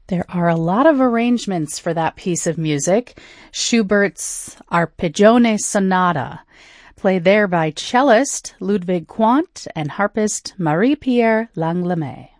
There are a lot of arrangements for that piece of music. Schubert's Arpeggione Sonata, played there by cellist Ludwig Quandt and harpist Marie-Pierre Langlamet.